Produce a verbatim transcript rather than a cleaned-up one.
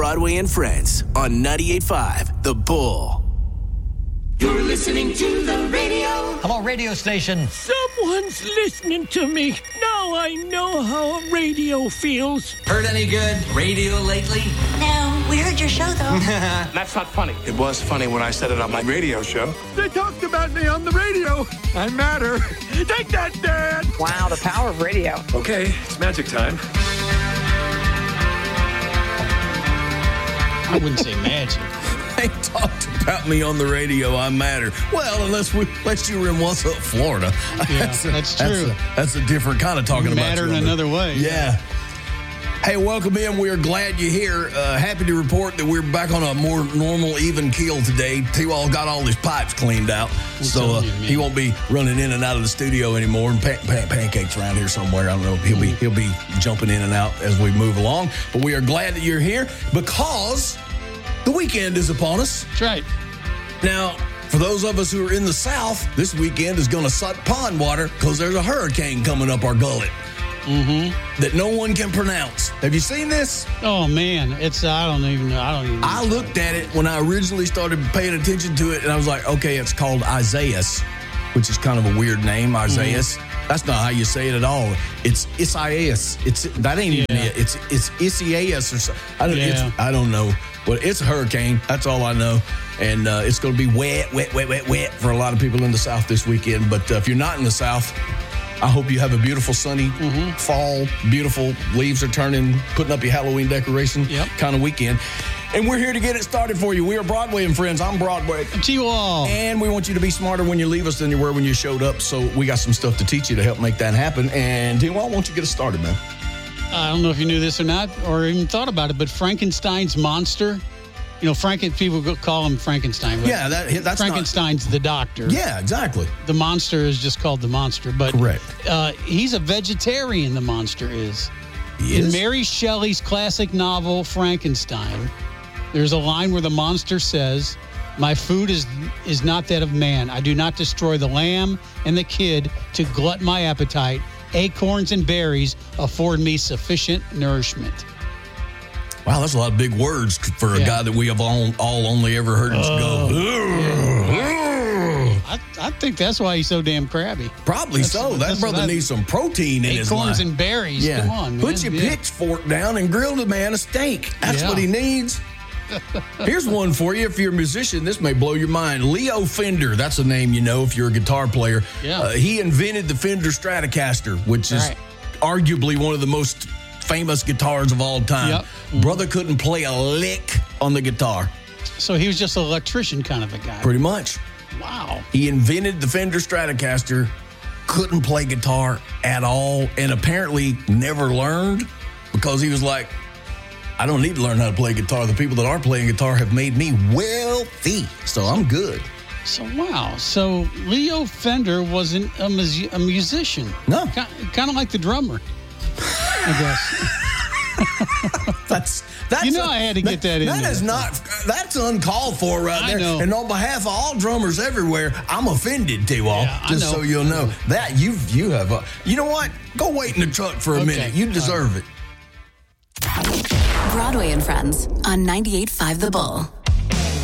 Broadway and Friends on ninety-eight point five The Bull. You're listening to the radio. Hello, radio station. Someone's listening to me. Now I know how a radio feels. Heard any good radio lately? No, we heard your show, though. That's not funny. It was funny when I said it on my radio show. They talked about me on the radio. I matter. Take that, Dad. Wow, the power of radio. Okay, it's magic time. I wouldn't say magic. They talked about me on the radio. I matter. Well, unless we unless you were in What's Up, Florida. Yeah, that's, a, that's true. That's a, that's a different kind of talking about matter you. in another way. Yeah. Hey, welcome in. We are glad you're here. Uh, happy to report that we're back on a more normal, even keel today. T-Wall got all his pipes cleaned out, I'm so uh, you, he won't be running in and out of the studio anymore. And pan- pan- pancakes around here somewhere. I don't know. He'll be he'll be jumping in and out as we move along. But we are glad that you're here because the weekend is upon us. That's right. Now, for those of us who are in the South, this weekend is going to suck pond water because there's a hurricane coming up our gullet Mm-hmm. that no one can pronounce. Have you seen this? Oh, man. It's, I don't even know. I don't even know. I looked at it when I originally started paying attention to it, and I was like, okay, it's called Isaias, which is kind of a weird name, Isaias. Mm-hmm. That's not how you say it at all. It's Isaias. It's that ain't even Yeah. it. It's it's Isaias or something. I don't. Yeah. It's, I don't know. But it's a hurricane. That's all I know. And uh, it's going to be wet, wet, wet, wet, wet for a lot of people in the South this weekend. But uh, if you're not in the South, I hope you have a beautiful sunny Mm-hmm. fall, beautiful leaves are turning, putting up your Halloween decoration Yep. kind of weekend. And we're here to get it started for you. We are Broadway and Friends. I'm Broadway. T-Wall. And we want you to be smarter when you leave us than you were when you showed up. So we got some stuff to teach you to help make that happen. And T-Wall, why don't you get us started, man? I don't know if you knew this or not or even thought about it, but Frankenstein's monster, you know, Franken, people go- call him Frankenstein. But Yeah, that that's Frankenstein's not, the doctor. Yeah, exactly. The monster is just called the monster. But Correct. Uh, he's a vegetarian, the monster is. He In is. Mary Shelley's classic novel, Frankenstein, there's a line where the monster says, "My food is is not that of man. I do not destroy the lamb and the kid to glut my appetite. Acorns and berries afford me sufficient nourishment." Wow, that's a lot of big words for a Yeah. guy that we have all, all only ever heard us go. I, I think that's why he's so damn crabby. Probably That's- so. That that's brother what I- needs some protein in his life. Acorns and berries. Yeah. Come on, man. Put your Yeah. pitchfork down and grill the man a steak. That's Yeah. what he needs. Here's one for you. If you're a musician, this may blow your mind. Leo Fender, that's a name you know if you're a guitar player. Yeah. Uh, he invented the Fender Stratocaster, which is Right. arguably one of the most famous guitars of all time. Yep. Brother couldn't play a lick on the guitar. So he was just an electrician kind of a guy. Pretty much. Wow. He invented the Fender Stratocaster, couldn't play guitar at all, and apparently never learned because he was like, I don't need to learn how to play guitar. The people that are playing guitar have made me wealthy, so I'm good. So, wow. So Leo Fender wasn't a, mus- a musician. No. Kind of like the drummer, I guess. That's that's You know a- I had to get that in That there. is not that's uncalled for right I there. know. And on behalf of all drummers everywhere, I'm offended, T-Wall. Yeah, I just know. so you'll know that you you have. A, you know what? Go wait in the truck for a Okay. minute. You deserve it. Broadway and Friends on ninety-eight point five The Bull.